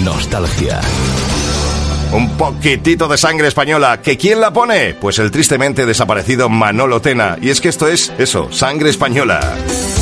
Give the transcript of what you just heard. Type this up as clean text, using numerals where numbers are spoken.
Nostalgia. Un poquitito de sangre española. ¿Que quién la pone? Pues el tristemente desaparecido Manolo Tena. Y es que esto es eso, sangre española.